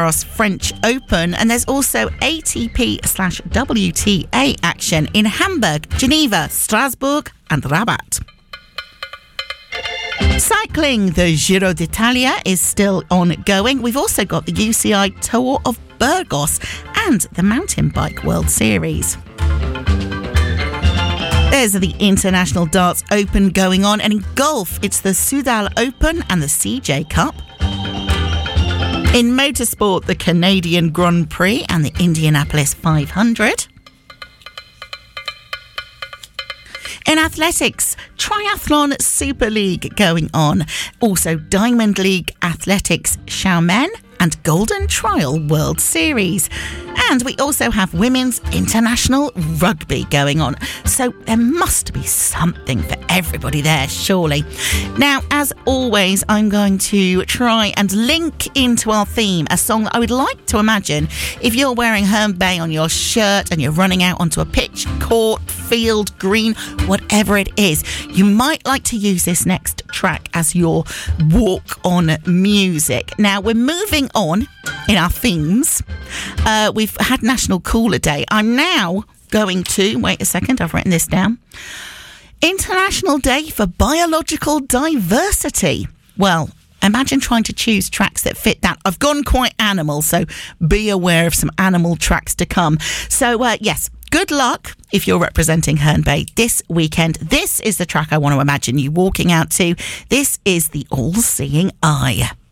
Garros French Open, and there's also ATP/WTA action in Hamburg, Geneva, Strasbourg and Rabat. Cycling, the Giro d'Italia is still ongoing. We've also got the UCI Tour of Burgos and the Mountain Bike World Series. There's the International Darts Open going on, and in golf, it's the Soudal Open and the CJ Cup. In motorsport, the Canadian Grand Prix and the Indianapolis 500. In athletics, Triathlon Super League going on. Also, Diamond League Athletics Xiamen and Golden Trial World Series. And we also have Women's International Rugby going on. So there must be something for everybody there, surely. Now, as always, I'm going to try and link into our theme a song that I would like to imagine if you're wearing Herne Bay on your shirt and you're running out onto a pitch, court, field, green, whatever it is. You might like to use this next track as your walk-on music. Now, we're moving on in our themes. We've had National Cooler Day. I'm now going to, wait a second, I've written this down. International Day for Biological Diversity. Well, imagine trying to choose tracks that fit that. I've gone quite animal, so be aware of some animal tracks to come. So, yes, good luck if you're representing Herne Bay this weekend. This is the track I want to imagine you walking out to. This is the All Seeing Eye.